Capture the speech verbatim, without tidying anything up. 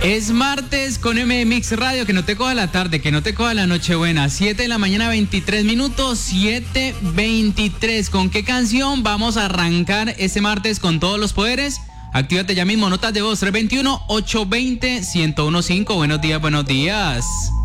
Es martes con M Mix Radio, que no te coja la tarde, que no te coja la noche buena. siete de la mañana, veintitrés minutos, siete veintitrés. ¿Con qué canción vamos a arrancar este martes con todos los poderes? Actívate ya mismo, notas de voz tres dos uno, ocho dos cero, uno cero uno cinco. Buenos días, buenos días.